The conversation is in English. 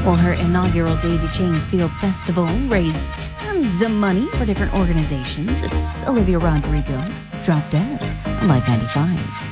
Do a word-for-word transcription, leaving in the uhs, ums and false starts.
Well, her inaugural Daisy Chains Field Festival raised tons of money for different organizations. It's Olivia Rodrigo. Drop Dead on Live ninety-five.